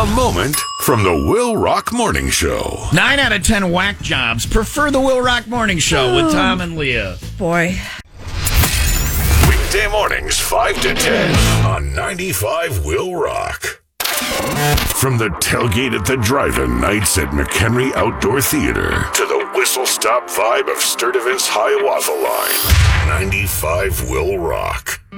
A moment from the Will Rock Morning Show. 9 out of 10 whack jobs prefer the Will Rock Morning Show with Tom and Leah. Boy. Weekday mornings 5 to 10 on 95 Will Rock. From the tailgate at the drive-in nights at McHenry Outdoor Theater to the whistle-stop vibe of Sturtevant's Hiawatha Line, 95 Will Rock.